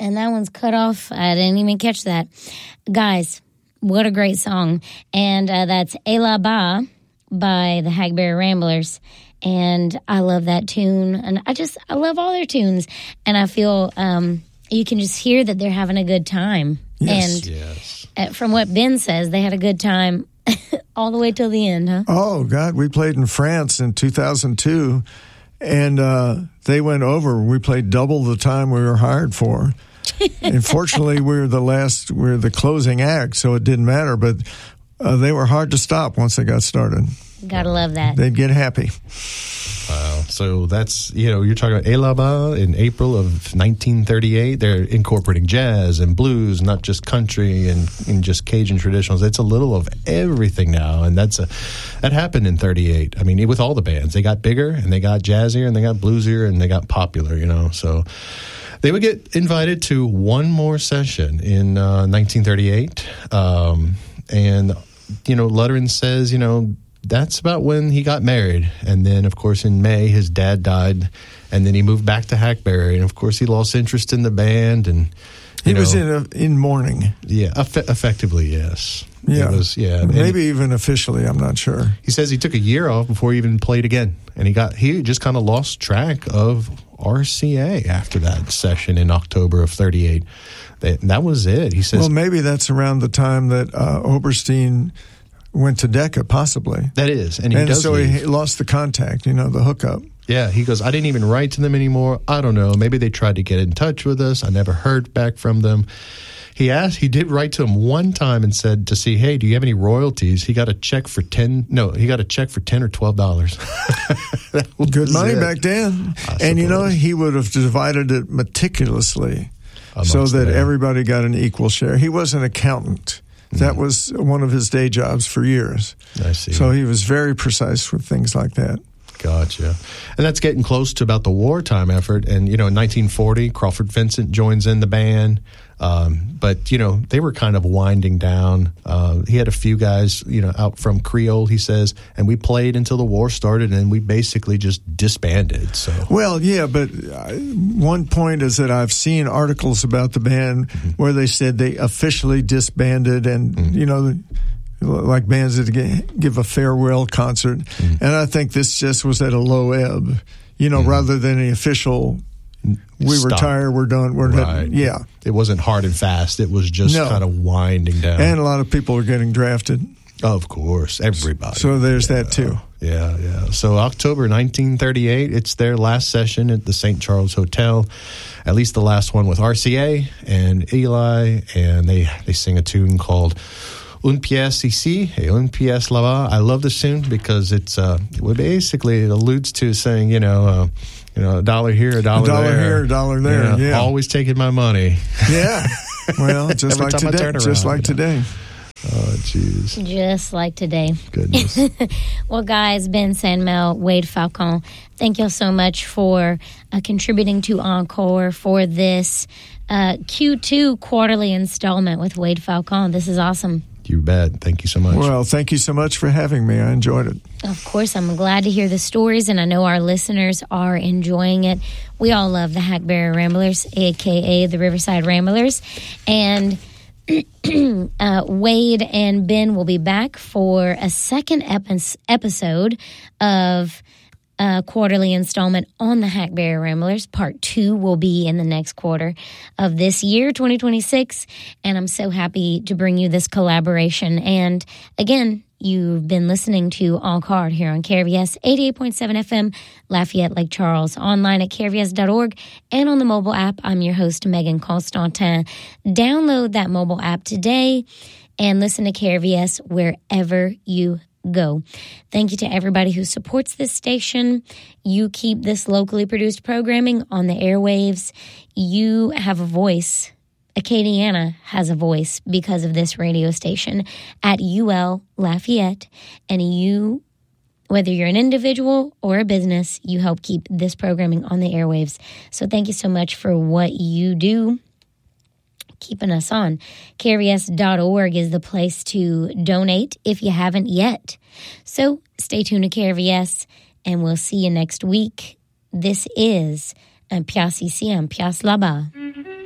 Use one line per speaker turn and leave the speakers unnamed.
And that one's cut off. I didn't even catch that. Guys, what a great song. And that's Et là-bas by the Hackberry Ramblers. And I love that tune. And I love all their tunes. And I feel you can just hear that they're having a good time.
Yes.
And from what Ben says, they had a good time all the way till the end, huh?
Oh, God. We played in France in 2002. And they went over. We played double the time we were hired for. Unfortunately, we're the closing act, so it didn't matter. But they were hard to stop once they got started.
Gotta love that.
They'd get happy.
Wow. So that's, you're talking about Et là-bas in April of 1938. They're incorporating jazz and blues, not just country and just Cajun traditionals. It's a little of everything now. And that happened in 38. I mean, with all the bands, they got bigger and they got jazzier and they got bluesier and they got popular, So they would get invited to one more session in 1938. And Lutteran says, that's about when he got married. And then, of course, in May, his dad died. And then he moved back to Hackberry. And, of course, he lost interest in the band. And
he was in mourning.
Yeah, effectively, yes.
Yeah.
Yeah.
Maybe even officially, I'm not sure.
He says he took a year off before he even played again. And he just kind of lost track of RCA after that session in October of 38. That was it. He says,
well, maybe that's around the time that Oberstein went to Decca, possibly.
That is. And
so he lost the contact, the hookup.
Yeah, he goes, I didn't even write to them anymore. I don't know. Maybe they tried to get in touch with us. I never heard back from them. He did write to them one time and said to see, hey, do you have any royalties? He got a check for $10 or $12.
Good money back then. And he would have divided it meticulously so that everybody got an equal share. He was an accountant. That was one of his day jobs for years.
I see.
So he was very precise with things like that.
Gotcha. And that's getting close to about the wartime effort. And, in 1940, Crawford Vincent joins in the band. But, they were kind of winding down. He had a few guys, out from Creole, he says, and we played until the war started, and we basically just disbanded. So,
well, yeah, but one point is that I've seen articles about the band where they said they officially disbanded and, like bands that give a farewell concert. And I think this just was at a low ebb, rather than the official, we retire, we're done, we're done. Yeah.
It wasn't hard and fast. It was just kind of winding down.
And a lot of people are getting drafted.
Of course, everybody.
So there's that too.
Yeah. So October 1938, it's their last session at the St. Charles Hotel, at least the last one with RCA and Eli, and they sing a tune called Une pièce ici et une pièce là-bas. I love this tune because it alludes to saying, a dollar here, a dollar there.
A dollar here, a dollar there, yeah.
Always taking my money.
Yeah. Well, just like today. Just like today.
Oh, jeez.
Just like today.
Goodness.
Well, guys, Ben Sandmel, Wade Falcon, thank you so much for contributing to Encore for this Q2 quarterly installment with Wade Falcon. This is awesome.
You bet. Thank you so much.
Well, thank you so much for having me. I enjoyed it.
Of course, I'm glad to hear the stories, and I know our listeners are enjoying it. We all love the Hackberry Ramblers, a.k.a. the Riverside Ramblers. And Wade and Ben will be back for a second episode of quarterly installment on the Hackberry Ramblers. Part 2 will be in the next quarter of this year, 2026. And I'm so happy to bring you this collaboration. And again, you've been listening to En Card here on KRVS 88.7 FM, Lafayette, Lake Charles, online at krvs.org, and on the mobile app. I'm your host, Megan Constantin. Download that mobile app today and listen to KRVS wherever you go. Thank you to everybody who supports this station. You keep this locally produced programming on the airwaves. You have a voice. Acadiana has a voice because of this radio station at UL Lafayette. And you, whether you're an individual or a business, you help keep this programming on the airwaves. So thank you so much for what you do, keeping us on. KRVS.org is the place to donate if you haven't yet. So stay tuned to KRVS, and we'll see you next week. This is Un Pièce ici, un pièce là-bas.